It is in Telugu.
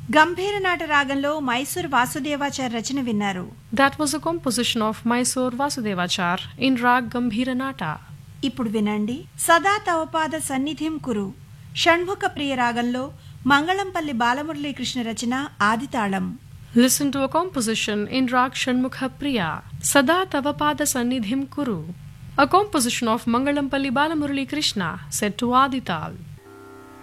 గంభీరనాట రాగంలో మైసూర్ వాసుదేవాచార్ రచన విన్నారు. That was a composition of Mysore Vasudevachar in Rag Gambhiranata. ఇప్పుడు వినండి సదా తవపాద సన్నిధిం కురు షణ్ముఖ ప్రియ రాగంలో మంగళంపల్లి బాలమురళీకృష్ణ రచన ఆదితాళం. Listen to a composition in Rag Shanmukha Priya, Sada Tavapada Sannidhim Kuru, a composition of Mangalampalli Balamurali Krishna set to Adital.